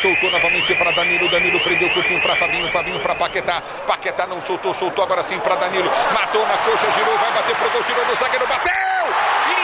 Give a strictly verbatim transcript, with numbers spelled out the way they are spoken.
soltou novamente para Danilo, Danilo prendeu o Coutinho para Fabinho, Fabinho para Paquetá, Paquetá não soltou, soltou agora sim para Danilo, matou na coxa, girou, vai bater pro gol, tirou do zagueiro, bateu!